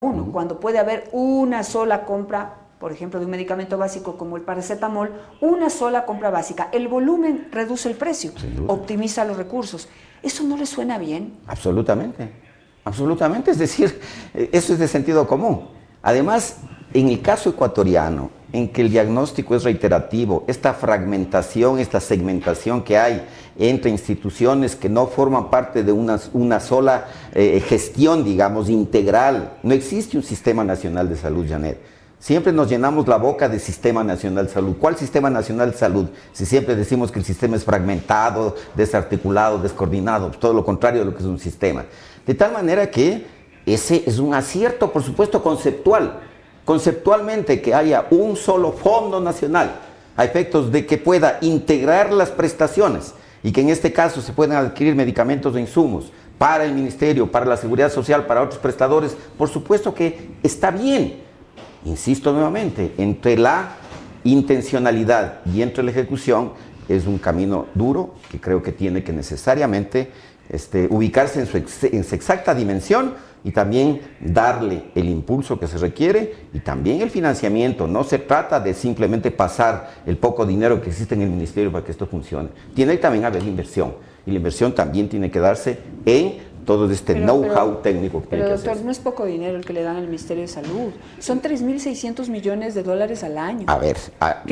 uno, cuando puede haber una sola compra, por ejemplo, de un medicamento básico como el paracetamol, una sola compra básica. El volumen reduce el precio, optimiza los recursos. ¿Eso no le suena bien? Absolutamente, absolutamente. Es decir, eso es de sentido común. Además, en el caso ecuatoriano, en que el diagnóstico es reiterativo, esta fragmentación, esta segmentación que hay entre instituciones que no forman parte de una sola gestión, digamos, integral. No existe un sistema nacional de salud, Janet. Siempre nos llenamos la boca de Sistema Nacional de Salud. ¿Cuál Sistema Nacional de Salud? Si siempre decimos que el sistema es fragmentado, desarticulado, descoordinado, todo lo contrario de lo que es un sistema. De tal manera que ese es un acierto, por supuesto, conceptual. Conceptualmente, que haya un solo fondo nacional a efectos de que pueda integrar las prestaciones y que en este caso se puedan adquirir medicamentos e insumos para el Ministerio, para la Seguridad Social, para otros prestadores, por supuesto que está bien. Insisto nuevamente, entre la intencionalidad y entre la ejecución es un camino duro que creo que tiene que necesariamente ubicarse en su exacta dimensión y también darle el impulso que se requiere y también el financiamiento. No se trata de simplemente pasar el poco dinero que existe en el Ministerio para que esto funcione. Tiene que también haber inversión y la inversión también tiene que darse en todo este know-how técnico que tiene que hacer. Pero doctor, no es poco dinero el que le dan al Ministerio de Salud. Son 3.600 millones de dólares al año. A ver.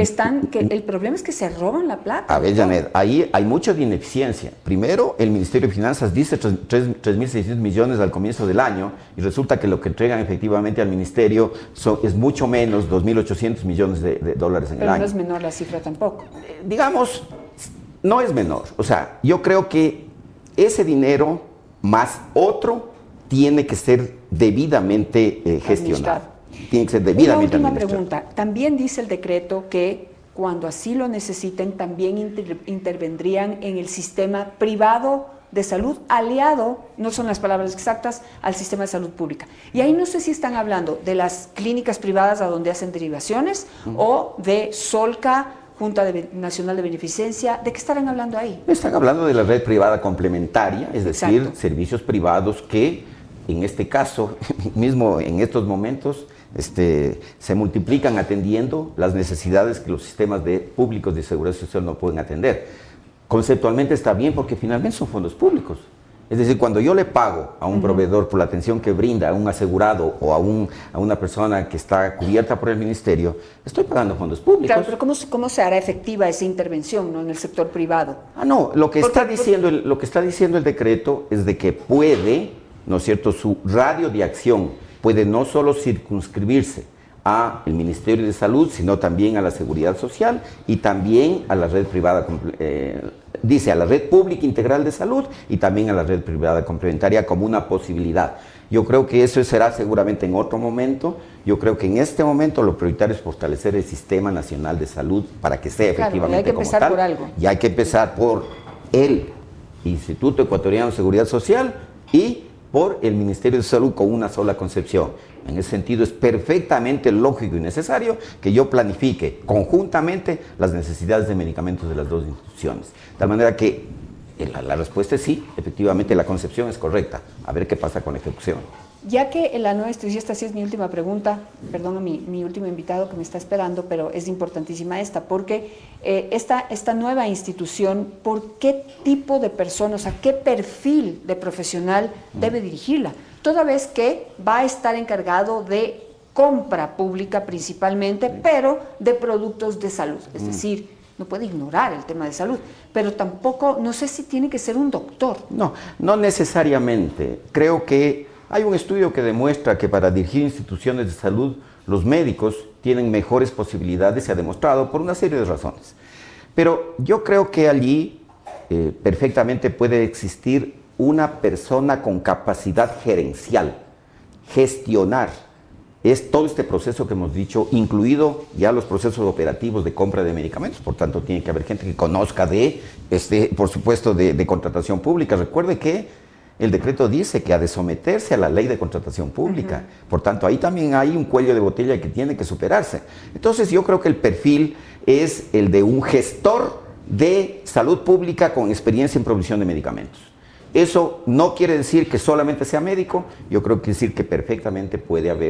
El problema es que se roban la plata. A ver, Janet, ahí hay mucha ineficiencia. Primero, el Ministerio de Finanzas dice 3.600 millones al comienzo del año y resulta que lo que entregan efectivamente al Ministerio es mucho menos, 2.800 millones de dólares en el año. Pero no es menor la cifra tampoco. Digamos, no es menor. O sea, yo creo que ese dinero más otro tiene que ser debidamente gestionado. Tiene que ser debidamente Una última administrado. pregunta. También dice el decreto que cuando así lo necesiten, también intervendrían en el sistema privado de salud, aliado, no son las palabras exactas, al sistema de salud pública. Y ahí no sé si están hablando de las clínicas privadas a donde hacen derivaciones o de Solca, Junta Nacional de Beneficencia. ¿De qué estarán hablando ahí? Están hablando de la red privada complementaria, es decir, servicios privados que, en este caso, mismo en estos momentos, se multiplican atendiendo las necesidades que los sistemas públicos de seguridad social no pueden atender. Conceptualmente está bien porque finalmente son fondos públicos. Es decir, cuando yo le pago a un proveedor por la atención que brinda a un asegurado o a una persona que está cubierta por el ministerio, estoy pagando fondos públicos. Claro, pero ¿cómo se hará efectiva esa intervención, ¿no?, en el sector privado? No, lo que está diciendo el decreto es de que puede, ¿no es cierto?, su radio de acción puede no solo circunscribirse al Ministerio de Salud, sino también a la Seguridad Social y también a la red privada, dice a la red pública integral de salud y también a la red privada complementaria como una posibilidad. Yo creo que eso será seguramente en otro momento. Yo creo que en este momento lo prioritario es fortalecer el Sistema Nacional de Salud para que sea efectivamente como tal. Hay que empezar por algo. Y hay que empezar por el Instituto Ecuatoriano de Seguridad Social y por el Ministerio de Salud con una sola concepción. En ese sentido es perfectamente lógico y necesario que yo planifique conjuntamente las necesidades de medicamentos de las dos instituciones. De tal manera que la respuesta es sí, efectivamente la concepción es correcta. A ver qué pasa con la ejecución. Ya que la nueva institución, esta sí es mi última pregunta, perdón a mi último invitado que me está esperando, pero es importantísima esta, porque esta nueva institución, ¿por qué tipo de personas, a qué perfil de profesional debe dirigirla? Toda vez que va a estar encargado de compra pública principalmente, pero de productos de salud, es decir, no puede ignorar el tema de salud, pero tampoco, no sé si tiene que ser un doctor. No necesariamente. Creo que hay un estudio que demuestra que para dirigir instituciones de salud, los médicos tienen mejores posibilidades, se ha demostrado por una serie de razones. Pero yo creo que allí perfectamente puede existir una persona con capacidad gerencial, gestionar. Es todo este proceso que hemos dicho, incluido ya los procesos operativos de compra de medicamentos. Por tanto, tiene que haber gente que conozca por supuesto, de contratación pública. Recuerde que el decreto dice que ha de someterse a la ley de contratación pública. Por tanto, ahí también hay un cuello de botella que tiene que superarse. Entonces, yo creo que el perfil es el de un gestor de salud pública con experiencia en provisión de medicamentos. Eso no quiere decir que solamente sea médico, yo creo que decir que perfectamente puede haber